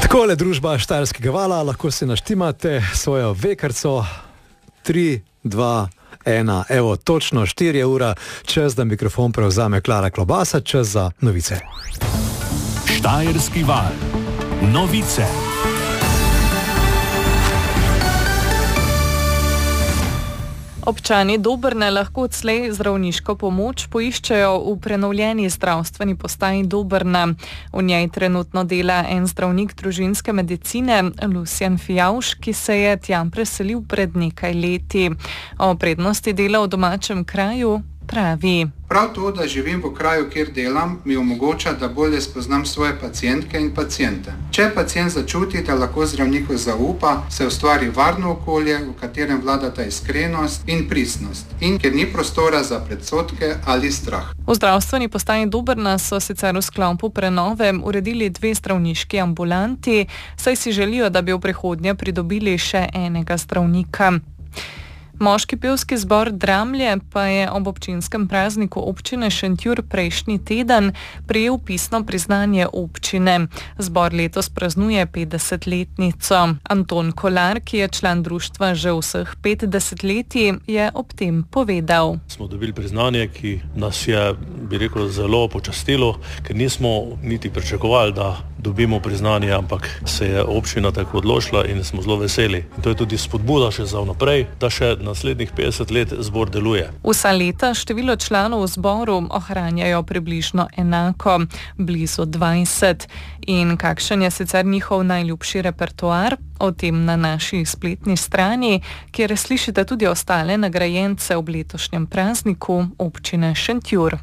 Takole družba Štajerskega vala, lahko si naštimate svojo vekarco. 3, 2, 1, evo, točno 4 ura, čas, da mikrofon prevzame Klara Klobasa, čas za novice. Štajerski val. Novice. Občani Dobrne lahko odslej zdravniško pomoč poiščejo v prenovljeni zdravstveni postaji Dobrna. V njej trenutno dela en zdravnik družinske medicine, Lucijan Fijavš, ki se je tja preselil pred nekaj leti. O prednosti dela v domačem kraju pravi: Prav to, da živim v kraju, kjer delam, mi omogoča, da bolje spoznam svoje pacientke in paciente. Če pacient začuti, da lahko zdravniku zaupa, se ustvari varno okolje, v katerem vladata iskrenost in pristnost in kjer ni prostora za predsodke ali strah. V zdravstveni postaji Dobrna so sicer v sklopu prenove uredili 2 zdravniški ambulanti, saj si želijo, da bi v prihodnje pridobili še enega zdravnika. Moški pevski zbor Dramlje pa je ob občinskem prazniku občine Šentjur prejšnji teden prejel pisno priznanje občine. Zbor letos praznuje 50-letnico. Anton Kolar, ki je član društva že vseh 50 letij, je ob tem povedal: Smo dobili priznanje, ki nas je, bi rekel, zelo počastilo, ker nismo niti pričakovali, da dobimo priznanje, ampak se je občina tako odločila in smo zelo veseli. In to je tudi spodbuda še za naprej, da še naslednjih 50 let zbor deluje. Vsa leta število članov v zboru ohranjajo približno enako, blizu 20. In kakšen je sicer njihov najljubši repertoar? O tem na naši spletni strani, kjer slišite tudi ostale nagrajence ob letošnjem prazniku občine Šentjur.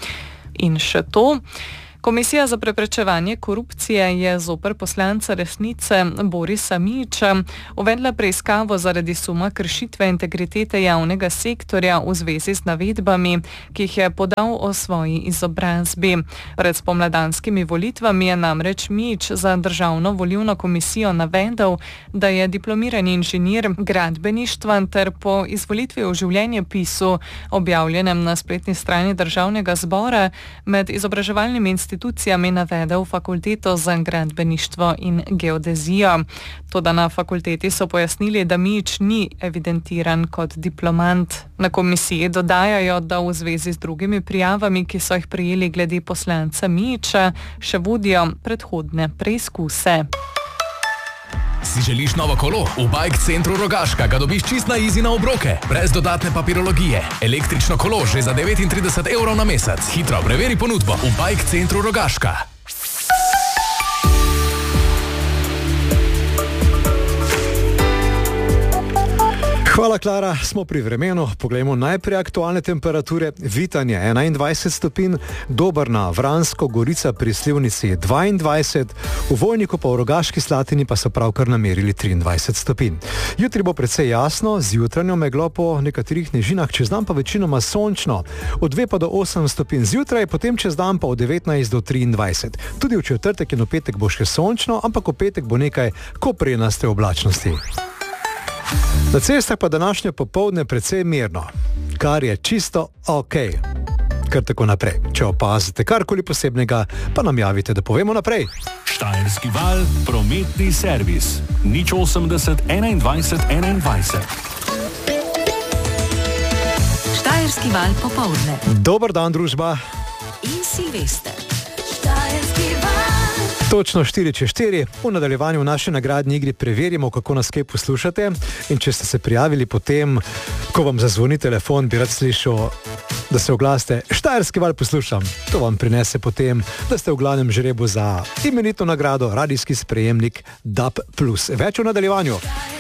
In še to. Komisija za preprečevanje korupcije je zoper poslanca Resnice Borisa Mijića uvedla preiskavo zaradi suma kršitve integritete javnega sektorja v zvezi z navedbami, ki jih je podal o svoji izobrazbi. Pred spomladanskimi volitvami je namreč Mijić za Državno volilno komisijo navedel, da je diplomirani inženir gradbeništva ter po izvolitvi v življenjepisu, objavljenem na spletni strani Državnega zbora, med izobraževalnimi institucijami navedel fakulteto za gradbeništvo in geodezijo. Toda na fakulteti so pojasnili, da Mijić ni evidentiran kot diplomant. Na komisiji dodajajo, da v zvezi z drugimi prijavami, ki so jih prejeli glede poslanca Mijića, še vodijo predhodne preizkuse. Si želiš novo kolo? V Bike Centru Rogaška ga dobiš čist na easy na obroke, brez dodatne papirologije. Električno kolo že za 39 € na mesec. Hitro preveri ponudbo v Bike Centru Rogaška. Hvala, Klara. Smo pri vremenu. Poglejmo najprej aktualne temperature. Vitanje 21 stopinj, Dobrna, Vransko, Gorica pri Slivnici 22, v Vojniku pa v Rogaški Slatini pa so pravkar namerili 23 stopinj. Jutri bo precej jasno, z jutranjo meglo po nekaterih nižinah, čez dan pa večinoma sončno. Od 2 pa do 8 stopinj zjutraj, potem čez dan pa od 19 do 23. Tudi v četrtek in v petek bo še sončno, ampak v petek bo nekaj koprenaste oblačnosti. Na cestah pa današnje popoldne precej mirno, kar je čisto ok. Kar tako naprej. Če opazite karkoli posebnega, pa nam javite, da povemo naprej. Štajerski val, prometni servis. 080 21 21. Štajerski val popoldne. Dober dan, družba. In Silvester. Točno 4:04, v nadaljevanju v naši nagradni igri preverimo, kako nas kaj poslušate, in če ste se prijavili potem, ko vam zazvoni telefon, bi rad slišal, da se oglasite: Štajerski val poslušam. To vam prinese potem, da ste v glavnem žrebu za imenitno nagrado radijski sprejemnik DAB+. Več v nadaljevanju.